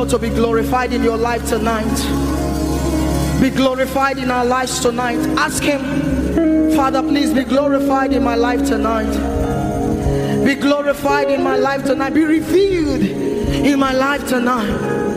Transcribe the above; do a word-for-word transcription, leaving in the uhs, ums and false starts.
to be glorified in your life tonight. Be glorified in our lives tonight. Ask him, Father, please be glorified in my life tonight. Be glorified in my life tonight. Be revealed in my life tonight.